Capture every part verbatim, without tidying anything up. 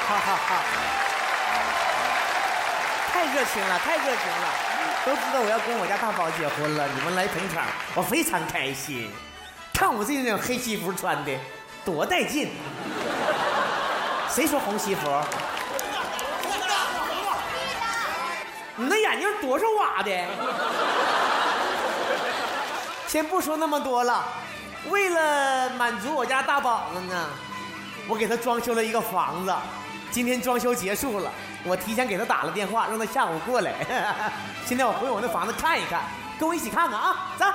好好好，太热情了，太热情了！都知道我要跟我家大宝结婚了，你们来捧场，我非常开心。看我这种黑西服穿的，多带劲！谁说红西服？你那眼睛多少瓦的？先不说那么多了，为了满足我家大宝子呢，我给他装修了一个房子。今天装修结束了，我提前给他打了电话，让他下午过来。现在我回我那房子看一看，跟我一起看看啊，走。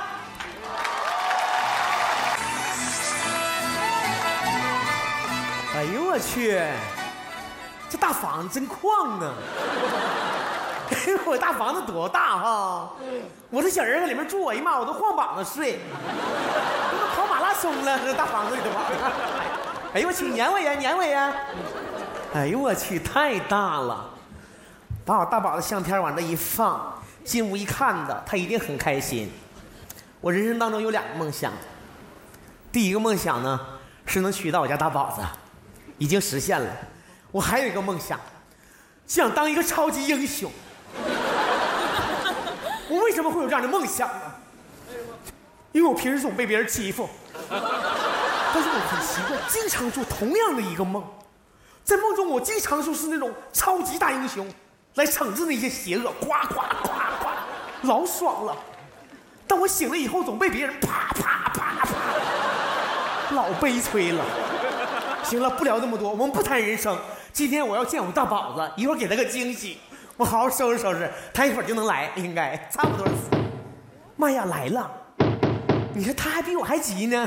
哎呦我去，这大房子真旷呢！我大房子多大哈！我这小人在里面住，我一妈我都晃膀子睡，我都跑马拉松了，这大房子里头。哎呦我去，撵我呀，撵我呀！哎呦我去，太大了！把我大宝的相片往这一放，进屋一看的，他一定很开心。我人生当中有两个梦想，第一个梦想呢是能娶到我家大宝子，已经实现了。我还有一个梦想，想当一个超级英雄。我为什么会有这样的梦想呢？因为我平时总被别人欺负，但是我很奇怪，经常做同样的一个梦。在梦中，我经常就是那种超级大英雄，来惩治那些邪恶，呱呱呱呱，老爽了。但我醒了以后，总被别人啪啪啪啪，老悲催了。行了，不聊那么多，我们不谈人生。今天我要见我大宝子，一会儿给他个惊喜，我好好收拾收拾，他一会儿就能来，应该差不多。妈呀，来了！你说他还比我还急呢。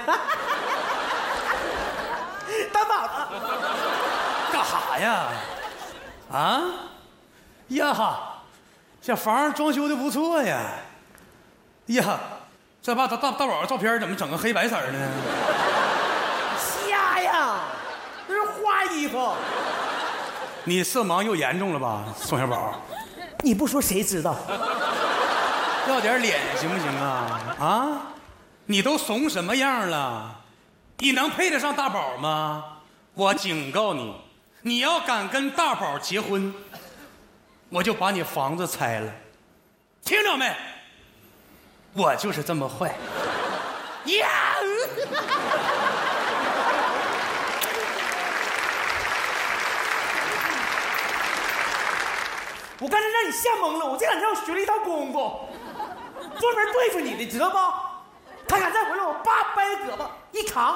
大宝子。 干啥呀？啊？呀哈，这房装修的不错呀。呀，这把大大大宝的照片怎么整个黑白色呢？ 瞎呀，这是花衣服。 你色盲又严重了吧，宋小宝？ 你不说谁知道？ 要点脸行不行啊？啊？你都怂什么样了？你能配得上大宝吗？我警告你。你要敢跟大宝结婚，我就把你房子拆了，听着没？我就是这么坏。呀！ 我刚才让你吓懵了，我这两天我学了一套功夫，专门对付你的，知道不？他敢再回来，我叭掰着胳膊一扛。